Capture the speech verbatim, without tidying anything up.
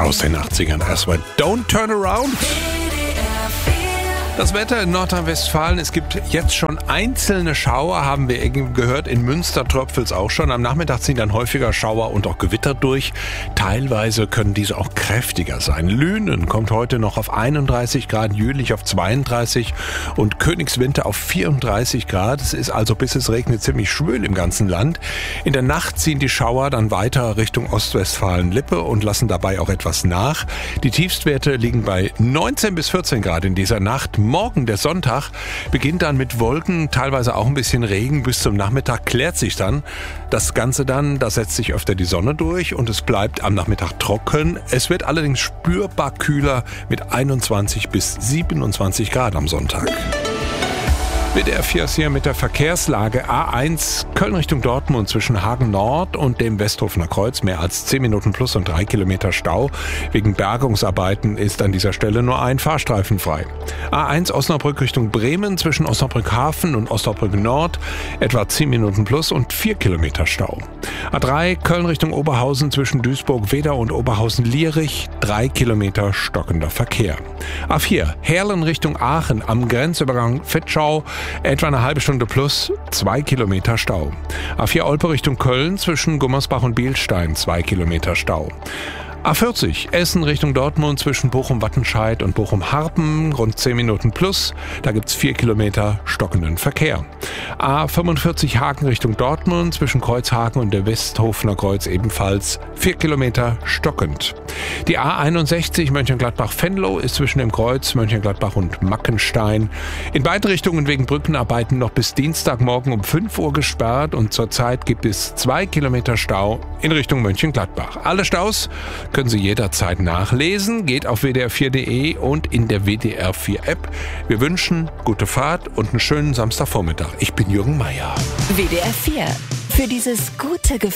aus den achtzigern. Erstmal Don't Turn Around. Das Wetter in Nordrhein-Westfalen, es gibt jetzt schon einzelne Schauer, haben wir eben gehört. In Münster tröpfelt es auch schon. Am Nachmittag ziehen dann häufiger Schauer und auch Gewitter durch. Teilweise können diese auch kräftiger sein. Lünen kommt heute noch auf einunddreißig Grad, Jülich auf zweiunddreißig und Königswinter auf vierunddreißig Grad. Es ist also, bis es regnet, ziemlich schwül im ganzen Land. In der Nacht ziehen die Schauer dann weiter Richtung Ostwestfalen-Lippe und lassen dabei auch etwas nach. Die Tiefstwerte liegen bei neunzehn bis vierzehn Grad in dieser Nacht. Morgen, der Sonntag, beginnt dann mit Wolken, teilweise auch ein bisschen Regen. Bis zum Nachmittag klärt sich dann das Ganze dann. Da setzt sich öfter die Sonne durch und es bleibt am Nachmittag trocken. Es wird allerdings spürbar kühler mit einundzwanzig bis siebenundzwanzig Grad am Sonntag. W D R vier ist hier mit der Verkehrslage. A eins Köln Richtung Dortmund zwischen Hagen Nord und dem Westhofener Kreuz. Mehr als zehn Minuten plus und drei Kilometer Stau. Wegen Bergungsarbeiten ist an dieser Stelle nur ein Fahrstreifen frei. A eins Osnabrück Richtung Bremen zwischen Osnabrück Hafen und Osnabrück Nord. Etwa zehn Minuten plus und vier Kilometer Stau. A drei Köln Richtung Oberhausen zwischen Duisburg-Wedau und Oberhausen-Lierich. drei Kilometer stockender Verkehr. A vier Heerlen Richtung Aachen am Grenzübergang Fitschau. Etwa eine halbe Stunde plus, zwei Kilometer Stau. A vier Olpe Richtung Köln zwischen Gummersbach und Bielstein, zwei Kilometer Stau. A vierzig Essen Richtung Dortmund zwischen Bochum-Wattenscheid und Bochum-Harpen, rund zehn Minuten plus. Da gibt's vier Kilometer stockenden Verkehr. A fünfundvierzig Hagen Richtung Dortmund zwischen Kreuzhagen und der Westhofener Kreuz ebenfalls vier Kilometer stockend. Die A einundsechzig Mönchengladbach-Venlo ist zwischen dem Kreuz Mönchengladbach und Mackenstein in beiden Richtungen wegen Brückenarbeiten noch bis Dienstagmorgen um fünf Uhr gesperrt und zurzeit gibt es zwei Kilometer Stau in Richtung Mönchengladbach. Alle Staus können Sie jederzeit nachlesen. Geht auf w d r vier punkt d e und in der W D R vier App. Wir wünschen gute Fahrt und einen schönen Samstagvormittag. Ich bin Jürgen Meier. W D R vier. Für dieses gute Gefühl.